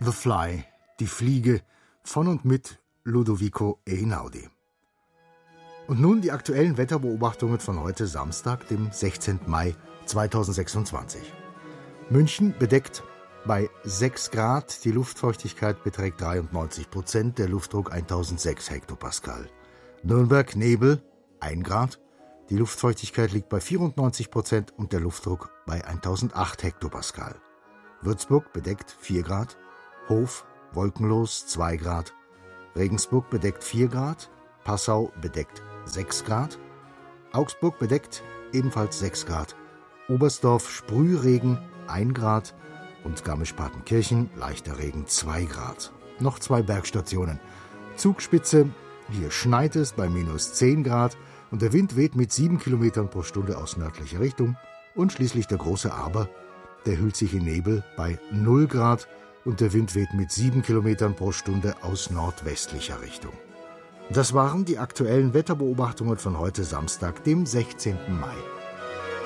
The Fly, die Fliege, von und mit Ludovico Einaudi. Und nun die aktuellen Wetterbeobachtungen von heute Samstag, dem 16. Mai 2026. München bedeckt bei 6 Grad, die Luftfeuchtigkeit beträgt 93%, der Luftdruck 1006 Hektopascal. Nürnberg Nebel, 1 Grad, die Luftfeuchtigkeit liegt bei 94% und der Luftdruck bei 1008 Hektopascal. Würzburg bedeckt 4 Grad, Hof wolkenlos 2 Grad, Regensburg bedeckt 4 Grad, Passau bedeckt 6 Grad, Augsburg bedeckt ebenfalls 6 Grad, Oberstdorf Sprühregen 1 Grad und Garmisch-Partenkirchen leichter Regen 2 Grad. Noch 2 Bergstationen. Zugspitze, hier schneit es bei minus 10 Grad und der Wind weht mit 7 Kilometern pro Stunde aus nördlicher Richtung. Und schließlich der große Aber, der hüllt sich in Nebel bei 0 Grad und der Wind weht mit 7 Kilometern pro Stunde aus nordwestlicher Richtung. Das waren die aktuellen Wetterbeobachtungen von heute Samstag, dem 16. Mai.